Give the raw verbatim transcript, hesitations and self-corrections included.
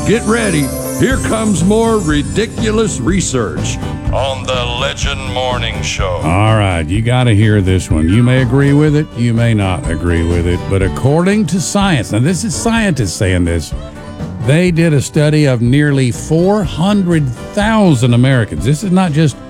Get ready. Here comes more ridiculous research on the Legend Morning Show. All right, you got to hear this one. You may agree with it, you may not agree with it, but according to science, now this is scientists saying this, they did a study of nearly four hundred thousand Americans. This is not just